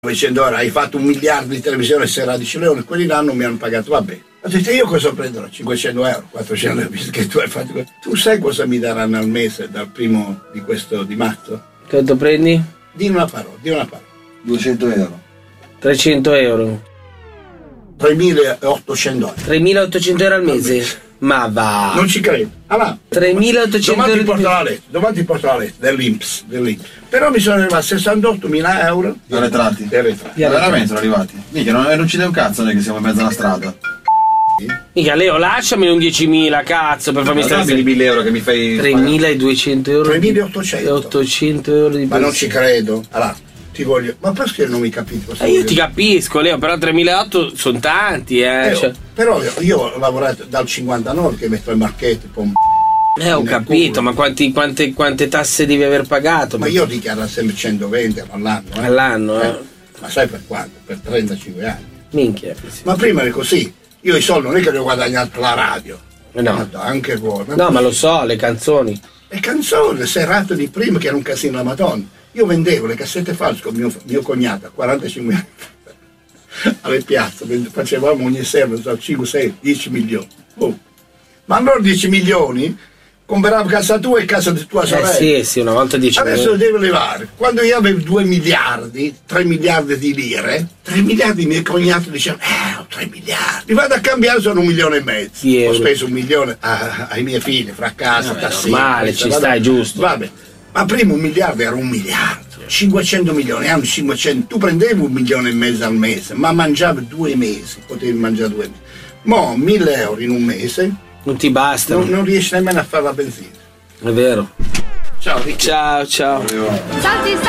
900 €, hai fatto 1 miliardo di televisione, se era 10 leoni, quelli là non mi hanno pagato, vabbè. Ho detto, io cosa prenderò? 500 €, 400 €, visto che tu hai fatto questo. Tu sai cosa mi daranno al mese dal primo di marzo? Quanto prendi? Di una parola. 200 €. 300 €. 3.800 €. 3.800 € al mese? Ma va! Non ci credo. Allora, 3.800 domani € ti porto la lettera dell'Inps. Però mi sono arrivati 68.000 € Di arretrati. Ma veramente sono arrivati? Mica, non ci dai un cazzo noi che siamo in mezzo alla strada. Mica Leo, lasciami un 10.000, cazzo, per farmi stare di 1.000 € che mi fai. 3.200 €. 3.800. 800 € di Ma non ci credo. Allora, ti voglio. Ma perché non mi capisci cosa io voglio ti dire? capisco, Leo, però 3.800 sono tanti, cioè. Però io ho lavorato dal 59 che metto i marchetti, Ho capito, ma quante tasse devi aver pagato? Ma io dichiaro sempre 120 all'anno. All'anno, Ma sai per quanto? Per 35 anni. Minchia. Ma prima era così. Io i soldi non è che li ho guadagnati la radio. No. Anche buono. No, ma lo so, le canzoni. Le canzoni, le serate di prima che era un casino la Madonna. Io vendevo le cassette false con mio cognato a 45 anni alle piazze, facevamo ogni sera 5, 6, 10 milioni. Ma allora 10 milioni compravo casa tua e casa di tua sorella. Sì, una volta 10 milioni. Adesso lo devo levare. Quando io avevo 2 miliardi, 3 miliardi di lire, 3 miliardi i miei cognati dicevano, ho 3 miliardi. Vado a cambiare, sono 1,5 milioni. Ho speso 1 milione ai miei figli, fra casa, tassini. Male, ci stai, giusto. Vabbè. Ma prima 1 miliardo era 1 miliardo. 500 milioni, hanno 500. Tu prendevi 1,5 milioni al mese, ma mangiavi 2 mesi, potevi mangiare 2 mesi. Mo' 1.000 € in un mese. Non ti basta. Non riesci nemmeno a fare la benzina. È vero. Ciao Ricchi. Ciao. Salti,